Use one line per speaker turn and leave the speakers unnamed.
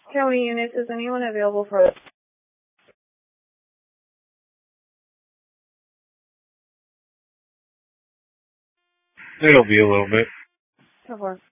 County units, is anyone available for...
It'll be a little bit.
So far.